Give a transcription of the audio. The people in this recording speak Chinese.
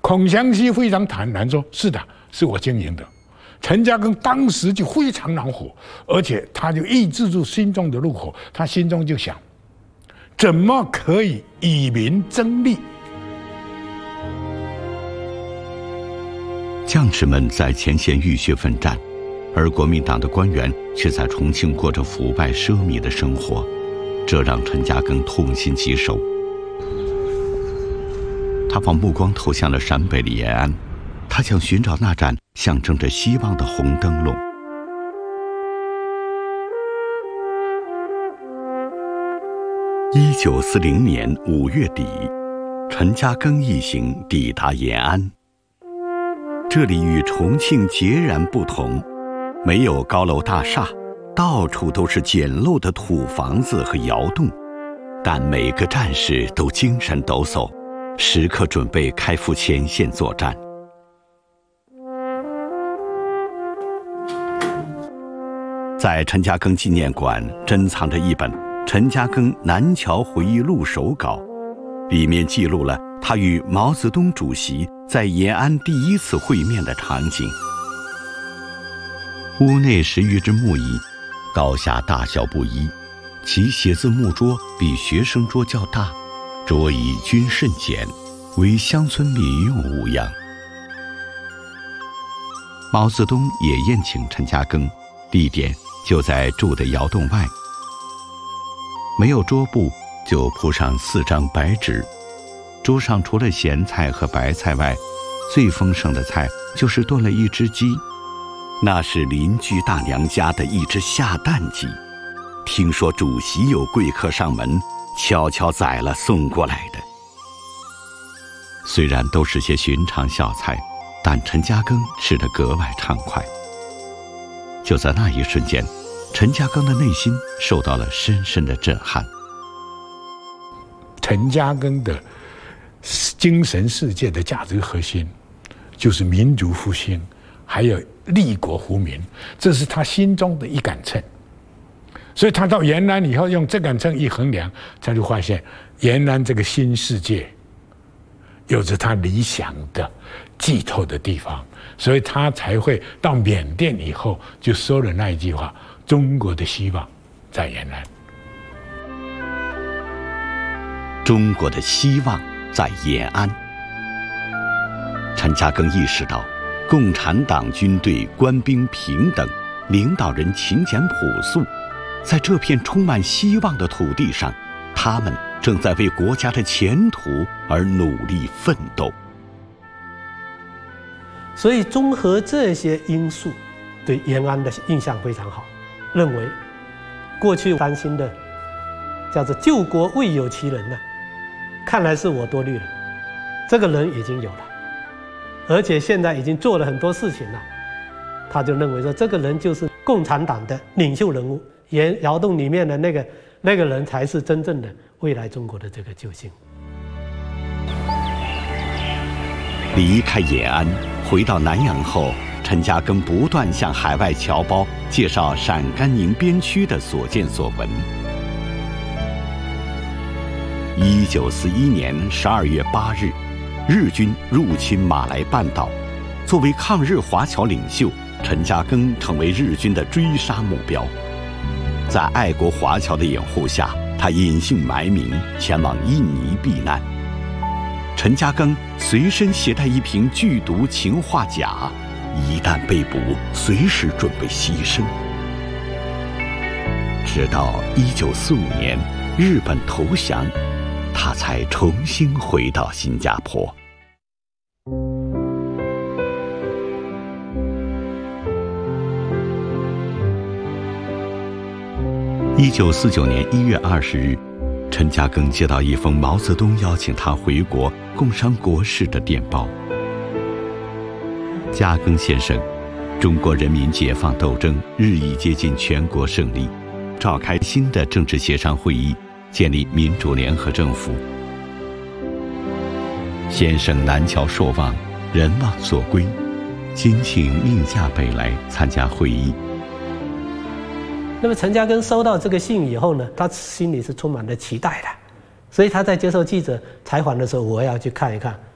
孔祥熙非常坦然说：“是的，是我经营的。”陈嘉庚当时就非常恼火，而且他就抑制住心中的怒火，他心中就想：怎么可以以民争利？ 将士们在前线浴血奋战，而国民党的官员却在重庆过着腐败奢靡的生活，这让陈嘉庚痛心疾首。他把目光投向了陕北的延安，他想寻找那盏象征着希望的红灯笼。1940年5月底，陈嘉庚一行抵达延安。这里与重庆截然不同，没有高楼大厦，到处都是简陋的土房子和窑洞，但每个战士都精神抖擞，时刻准备开赴前线作战。在陈嘉庚纪念馆珍藏着一本《陈嘉庚南桥回忆录》手稿，里面记录了他与毛泽东主席在延安第一次会面的场景。屋内10余只木椅，高下大小不一，其写字木桌比学生桌较大，桌椅均甚简，为乡村民用无恙。毛泽东也宴请陈嘉庚，地点就在住的窑洞外。没有桌布，就铺上4张白纸。桌上除了咸菜和白菜外，最丰盛的菜就是炖了一只鸡，那是邻居大娘家的一只下蛋鸡。听说主席有贵客上门，悄悄宰了送过来的。虽然都是些寻常小菜，但陈嘉庚吃得格外畅快。就在那一瞬间，陈嘉庚的内心受到了深深的震撼。 陈嘉庚的精神世界的价值核心就是民族复兴，还有立国扶民，这是他心中的一杆秤。所以他到延安以后，用这杆秤一衡量，他就发现延安这个新世界有着他理想的寄托的地方，所以他才会到缅甸以后就说了那一句话：中国的希望在延安。 中国的希望在延安。陈嘉庚意识到，共产党军队官兵平等，领导人勤俭朴素，在这片充满希望的土地上，他们正在为国家的前途而努力奋斗。 所以综合这些因素，对延安的印象非常好，认为过去担心的叫做救国未有其人呢，看来是我多虑了，这个人已经有了，而且现在已经做了很多事情了，他就认为说这个人就是共产党的领袖人物，窑洞里面的那个人才是真正的未来中国的这个救星。 离开延安回到南阳后，陈嘉庚不断向海外侨胞介绍陕甘宁边区的所见所闻。1941年12月8日，日军入侵马来半岛，作为抗日华侨领袖，陈嘉庚成为日军的追杀目标。在爱国华侨的掩护下，他隐姓埋名前往印尼避难。陈嘉庚随身携带一瓶剧毒氰化钾，一旦被捕，随时准备牺牲。直到1945年日本投降，他才重新回到新加坡。1949年1月20日，陈嘉庚接到一封毛泽东邀请他回国共商国事的电报。嘉庚先生，中国人民解放斗争日益接近全国胜利，召开新的政治协商会议，建立民主联合政府。先生南侨朔望，人望所归，今请命驾北来参加会议。 那么陈嘉庚收到这个信以后呢，他心里是充满了期待的，所以他在接受记者采访的时候，我要去看一看